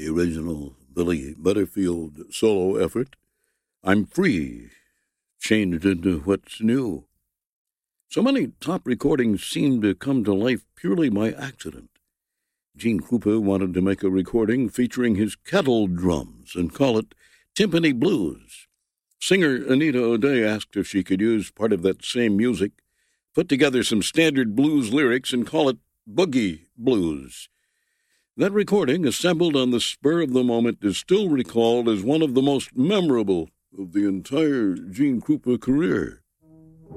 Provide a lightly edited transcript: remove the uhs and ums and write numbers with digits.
the original Billy Butterfield solo effort, I'm Free, changed into what's new. So many top recordings seem to come to life purely by accident. Gene Krupa wanted to make a recording featuring his kettle drums and call it Timpani Blues. Singer Anita O'Day asked if she could use part of that same music, put together some standard blues lyrics, and call it Boogie Blues. That recording, assembled on the spur of the moment, is still recalled as one of the most memorable of the entire Gene Krupa career.